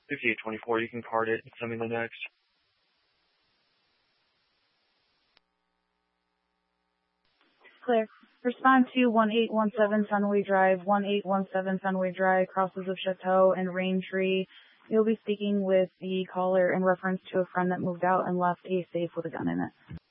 5824, you can card it and send me the next. Clear. Respond to 1817 Fenway Drive, 1817 Fenway Drive, crosses of Chateau and Raintree. You'll be speaking with the caller in reference to a friend that moved out and left a safe with a gun in it.